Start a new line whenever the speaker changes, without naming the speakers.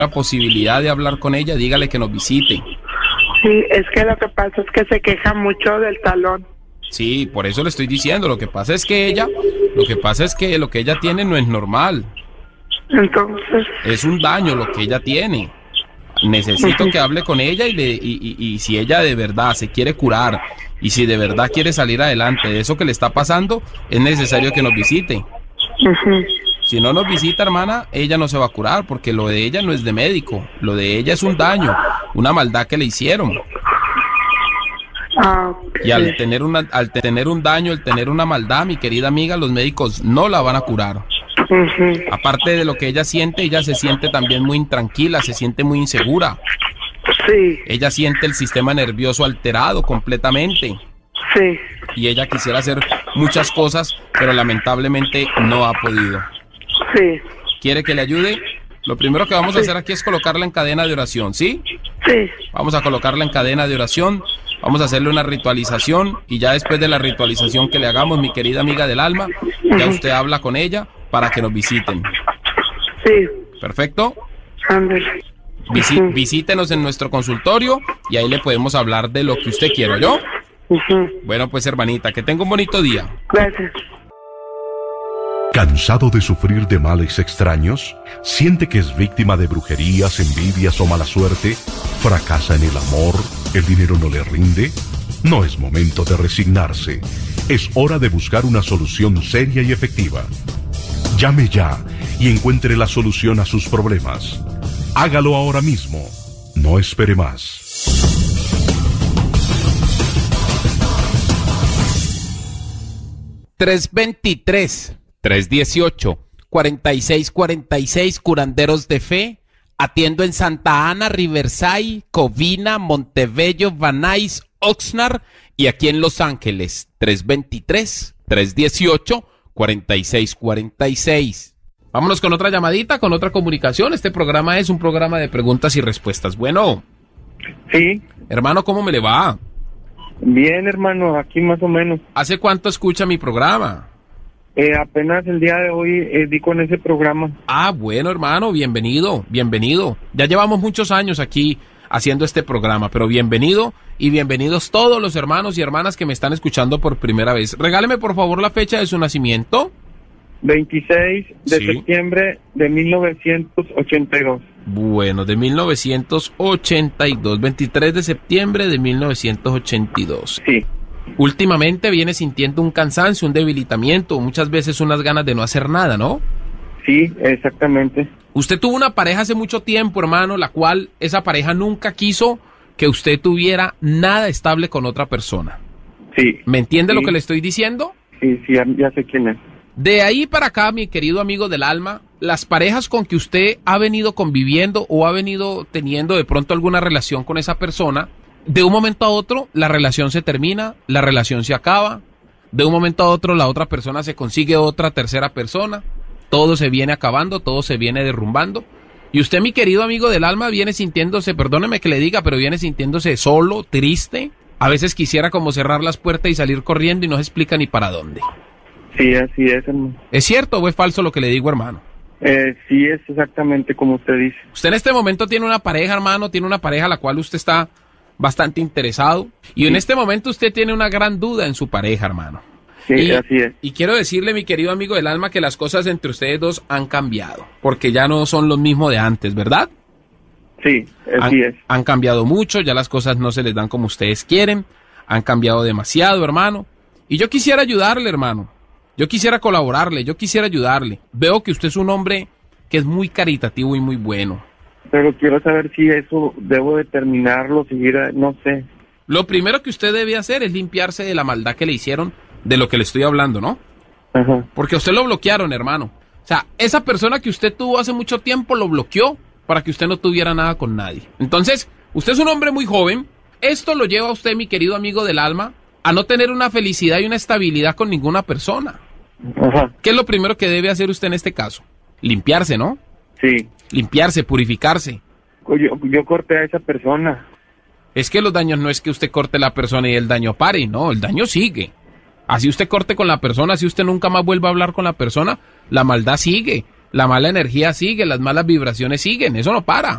la posibilidad de hablar con ella, dígale que nos visite.
Sí, es que lo que pasa es que se queja mucho del talón.
Sí, por eso le estoy diciendo, lo que pasa es que lo que ella tiene no es normal.
Entonces...
Es un daño lo que ella tiene. Necesito que hable con ella y si ella de verdad se quiere curar y si de verdad quiere salir adelante de eso que le está pasando, es necesario que nos visite. Si no nos visita, hermana, ella no se va a curar porque lo de ella no es de médico. Lo de ella es un daño, una maldad que le hicieron. Y al tener un daño, al tener una maldad, mi querida amiga, los médicos no la van a curar. Aparte de lo que ella se siente también muy intranquila, se siente muy insegura.
Sí.
Ella siente el sistema nervioso alterado completamente.
Sí.
Y ella quisiera hacer muchas cosas, pero lamentablemente no ha podido.
Sí.
¿Quiere que le ayude? Lo primero que vamos a hacer aquí es colocarla en cadena de oración, ¿sí?
Sí.
Vamos a colocarla en cadena de oración. Vamos a hacerle una ritualización y ya después de la ritualización que le hagamos, mi querida amiga del alma, ya usted habla con ella para que nos visiten.
Sí.
¿Perfecto?
Ándale.
Visítenos en nuestro consultorio y ahí le podemos hablar de lo que usted quiera, ¿yo? Bueno, pues hermanita, que tenga un bonito día.
Gracias.
¿Cansado de sufrir de males extraños? ¿Siente que es víctima de brujerías, envidias o mala suerte? ¿Fracasa en el amor? ¿El dinero no le rinde? No es momento de resignarse. Es hora de buscar una solución seria y efectiva. Llame ya y encuentre la solución a sus problemas. Hágalo ahora mismo. No espere más.
$323-318-4646 Curanderos de Fe. Atiendo en Santa Ana, Riverside, Covina, Montebello, Van Nuys, Oxnard y aquí en Los Ángeles. 323-318-4646. Vámonos con otra llamadita, con otra comunicación. Este programa es un programa de preguntas y respuestas. Bueno.
Sí.
Hermano, ¿cómo me le va?
Bien, hermano, aquí más o menos.
¿Hace cuánto escucha mi programa?
Apenas el día de hoy di con ese programa.
Ah, bueno, hermano, bienvenido. Ya llevamos muchos años aquí haciendo este programa, pero bienvenido y bienvenidos todos los hermanos y hermanas que me están escuchando por primera vez. Regáleme, por favor, la fecha de su nacimiento.
26 de septiembre de 1982.
Bueno, de 1982. 23 de septiembre de 1982.
Sí.
Últimamente viene sintiendo un cansancio, un debilitamiento, muchas veces unas ganas de no hacer nada, ¿no?
Sí, exactamente.
Usted tuvo una pareja hace mucho tiempo, hermano, la cual esa pareja nunca quiso que usted tuviera nada estable con otra persona.
Sí.
¿Me entiende lo que le estoy diciendo?
Sí, ya sé quién es.
De ahí para acá, mi querido amigo del alma, las parejas con que usted ha venido conviviendo o ha venido teniendo de pronto alguna relación con esa persona, de un momento a otro la relación se termina, la relación se acaba, de un momento a otro la otra persona se consigue otra tercera persona, todo se viene acabando, todo se viene derrumbando, y usted, mi querido amigo del alma, viene sintiéndose, perdóneme que le diga, pero viene sintiéndose solo, triste, a veces quisiera como cerrar las puertas y salir corriendo y no se explica ni para dónde.
Sí, así es, hermano.
¿Es cierto o es falso lo que le digo, hermano?
Sí, es exactamente como usted dice.
Usted en este momento tiene una pareja, hermano, tiene una pareja a la cual usted está bastante interesado, y en este momento usted tiene una gran duda en su pareja, hermano.
Sí, así es.
Y quiero decirle, mi querido amigo del alma, que las cosas entre ustedes dos han cambiado, porque ya no son lo mismo de antes, ¿verdad?
Sí, así es.
Han cambiado mucho, ya las cosas no se les dan como ustedes quieren, han cambiado demasiado, hermano, y yo quisiera ayudarle, hermano, yo quisiera colaborarle, yo quisiera ayudarle. Veo que usted es un hombre que es muy caritativo y muy bueno.
Pero quiero saber si eso debo determinarlo, seguir, no sé.
Lo primero que usted debe hacer es limpiarse de la maldad que le hicieron, de lo que le estoy hablando, ¿no?
Ajá.
Porque a usted lo bloquearon, hermano. O sea, esa persona que usted tuvo hace mucho tiempo lo bloqueó para que usted no tuviera nada con nadie. Entonces, usted es un hombre muy joven. Esto lo lleva a usted, mi querido amigo del alma, a no tener una felicidad y una estabilidad con ninguna persona.
Ajá.
¿Qué es lo primero que debe hacer usted en este caso? Limpiarse, ¿no?
Sí.
Limpiarse, purificarse.
Yo corté a esa persona.
Es que los daños no es que usted corte la persona y el daño pare, no, el daño sigue. Así usted corte con la persona, así usted nunca más vuelva a hablar con la persona, la maldad sigue. La mala energía sigue, las malas vibraciones siguen, eso no para.